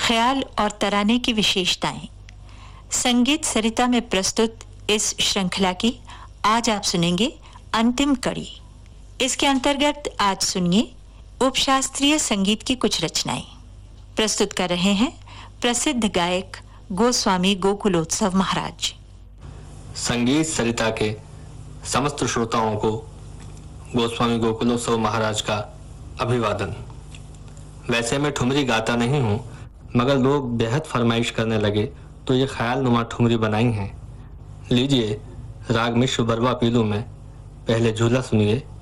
ख्याल और तराने की विशेषताएं। संगीत सरिता में प्रस्तुत इस श्रृंखला की आज आप सुनेंगे अंतिम कड़ी। इसके अंतर्गत आज सुनिए उपशास्त्रीय संगीत की कुछ रचनाएं। प्रस्तुत कर रहे हैं प्रसिद्ध गायक गोस्वामी गोकुलोत्सव महाराज। संगीत सरिता के समस्त श्रोताओं को गोस्वामी गोकुलोत्सव महाराज का अभिवादन। वैसे मैं ठुमरी गाता नहीं हूँ, मगर लोग बेहद फरमाइश करने लगे तो ये ख्याल नुमा ठुमरी बनाई हैं। लीजिए राग मिश्र बरवा पीलू में पहले झूला सुनिए।